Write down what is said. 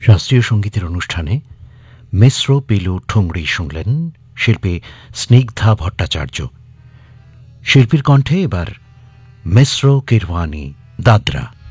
শাস্ত্রীয় সঙ্গীতের অনুষ্ঠানে মিশ্র পিলু ঠুংরি শুনলেন শিল্পী স্নিগ্ধা ভট্টাচার্য। শিল্পীর কণ্ঠে এবার মিশ্র কিরওয়ানি দাদরা।